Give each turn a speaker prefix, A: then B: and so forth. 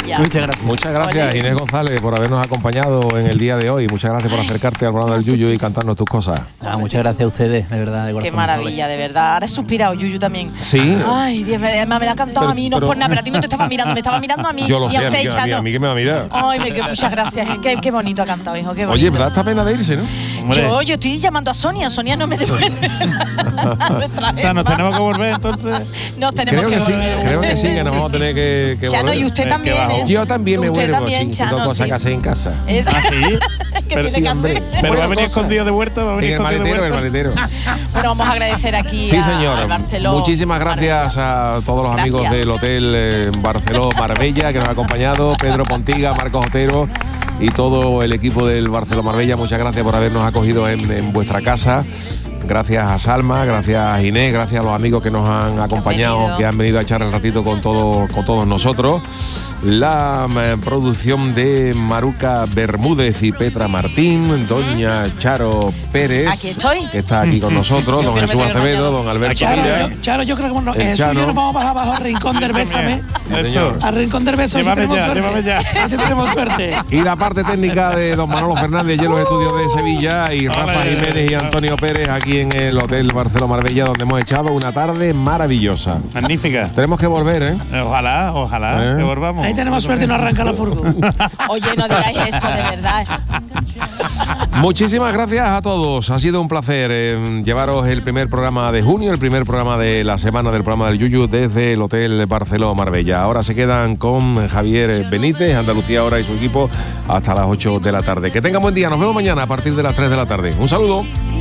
A: maravilla.
B: Muchas gracias, Inés González, por habernos acompañado en el día de hoy. Muchas gracias por acercarte al programa del Yuyu y cantarnos tus cosas.
C: Muchas gracias a ustedes, de verdad.
A: Qué maravilla, de verdad. Ahora he suspirado, Yuyu también.
B: Sí.
A: Ay, Dios, me la ha cantado a mí, no por nada, pero a ti no te estaba mirando, me estaba mirando a mí.
B: Yo lo
A: y
B: sé,
A: a usted, Chano.
B: a mí que me va a mirar.
A: Ay, muchas gracias. Qué bonito ha cantado, hijo, qué bonito.
B: Oye, ¿verdad? Esta pena de irse, ¿no?
A: Yo estoy llamando a Sonia no me devuelve.
D: O sea, nos tenemos que volver entonces.
A: Nos tenemos
B: Creo que sí,
A: volver.
B: creo que sí, que nos vamos a tener que
A: Chano,
B: volver.
A: y usted también, ¿eh?
B: Yo también me
A: Usted
B: vuelvo,
A: también,
B: sí, tengo
A: Chano,
B: cosas
A: sí.
B: que hacer en casa.
A: ¿Sí? ¿Qué
D: Pero
A: tiene que hacer?
D: Pero va a venir
B: Bueno,
D: escondido de vuelta, va a venir
B: En el
D: escondido de
B: maletero,
D: vuelta.
A: Bueno, vamos a agradecer aquí
B: Sí, señor.
A: al Barceló.
B: Muchísimas gracias a todos los amigos
A: Gracias.
B: del Hotel Barceló Marbella que nos ha acompañado, Pedro Pontiga, Marcos Otero y todo el equipo del Barceló Marbella. Muchas gracias por habernos acogido en vuestra casa. Gracias a Salma, gracias a Inés, gracias a los amigos que nos han acompañado, que han venido a echar el ratito con todos nosotros. La producción de Maruca Bermúdez y Petra Martín, doña Charo Pérez,
A: Aquí estoy.
B: que está aquí con nosotros, don Jesús Acevedo, don Alberto Mira.
E: Charo, yo creo que
B: El
E: Jesús y
B: Chano.
E: yo nos vamos a bajar abajo al rincón del Bésame.
B: señor.
E: Al rincón del Beso.
D: Llévame ya.
E: Así tenemos suerte.
B: Y la parte técnica de don Manolo Fernández y en los estudios de Sevilla, y Rafa Jiménez y Antonio Pérez aquí en el Hotel Barceló Marbella, donde hemos echado una tarde maravillosa.
D: Magnífica.
B: Tenemos que volver, ¿eh?
D: Ojalá que volvamos.
E: Ahí tenemos suerte y no arranca la furgo.
A: Oye, no digáis eso, de verdad.
B: Muchísimas gracias a todos. Ha sido un placer llevaros el primer programa de junio, el primer programa de la semana del programa del Yuyu desde el Hotel Barceló Marbella. Ahora se quedan con Javier Benítez, Andalucía Ahora y su equipo hasta las 8 de la tarde. Que tengan buen día. Nos vemos mañana a partir de las 3 de la tarde. Un saludo.